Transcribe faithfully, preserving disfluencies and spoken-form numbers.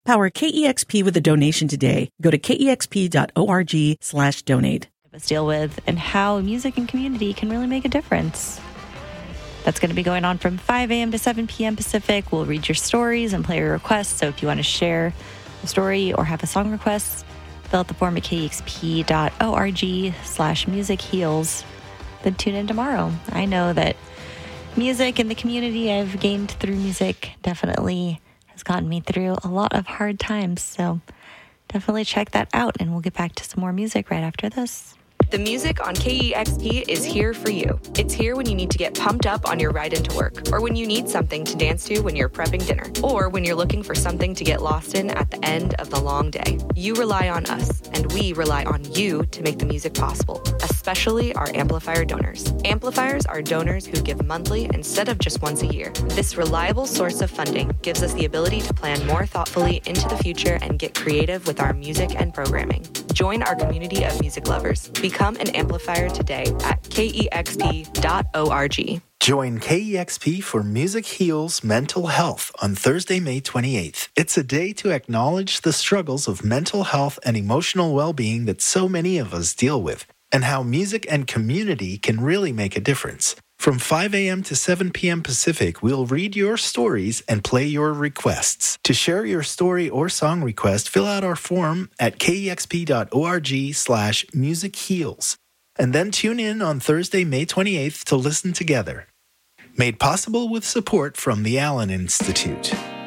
Power K E X P with a donation today. Go to kexp.org slash donate. Us deal with and how music and community can really make a difference. That's going to be going on from five a.m. to seven p.m. Pacific. We'll read your stories and play your requests. So if you want to share a story or have a song request, fill out the form at kexp.org slash music heals. Then tune in tomorrow. I know that music and the community I've gained through music definitely has gotten me through a lot of hard times. So definitely check that out, and we'll get back to some more music right after this. The music on K E X P is here for you. It's here when you need to get pumped up on your ride into work, or when you need something to dance to when you're prepping dinner, or when you're looking for something to get lost in at the end of the long day. You rely on us, and we rely on you to make the music possible, especially our amplifier donors. Amplifiers are donors who give monthly instead of just once a year. This reliable source of funding gives us the ability to plan more thoughtfully into the future and get creative with our music and programming. Join our community of music lovers. Become an amplifier today at kexp dot org. Join K E X P for Music Heals Mental Health on Thursday, May twenty-eighth. It's a day to acknowledge the struggles of mental health and emotional well-being that so many of us deal with, and how music and community can really make a difference. From five a.m. to seven p.m. Pacific, we'll read your stories and play your requests. To share your story or song request, fill out our form at kexp.org slash music heals. And then tune in on Thursday, May twenty-eighth to listen together. Made possible with support from the Allen Institute.